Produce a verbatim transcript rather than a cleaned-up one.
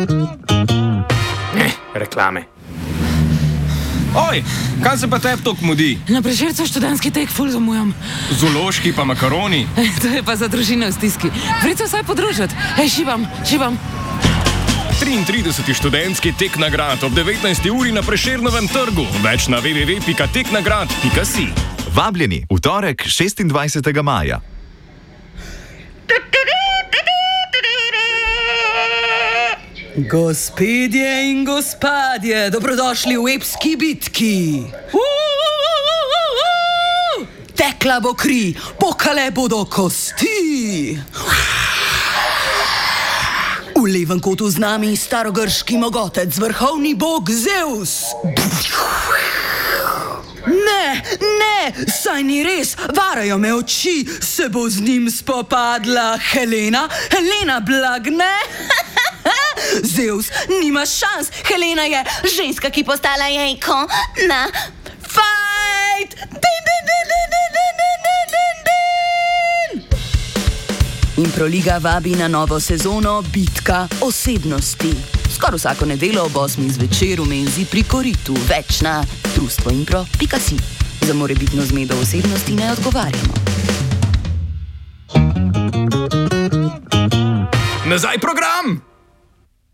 Ne, reklame. Oj, kaj se pa tebi tok mudi? Na Prešercu študentski tek ful zamujam. Zološki pa makaroni. E, to je pa za družino v stiski. Pridite vsaj podružiti. Hej, šivam, šivam. triintrideseti študentski tek nagrad ob devetnajsti uri na Prešernovem trgu. Več na w w w pika tek nagrad pika si. Vabljeni v torek šestindvajsetega maja. Gospodje in gospodje, dobrodošli v epski bitki. Tekla bo kri, pokale bodo kosti. V levem kotu z nami starogrški mogotec, vrhovni bog Zeus. Ne, ne, saj ni res, varajo me oči, se bo z njim spopadla Helena, Helena blagne. Zeus, nima šans, Helena je ženska, ki postala jajko na fight! Din, din, din, din, din, din, din, din, din. Improliga vabi na novo sezono Bitka osebnosti. Skoraj vsako nedeljo ob osmih zvečer v menzi pri koritu, več na trustvoimpro pika si. Za morebitno zmedo osebnosti ne odgovarjamo. Nazaj program!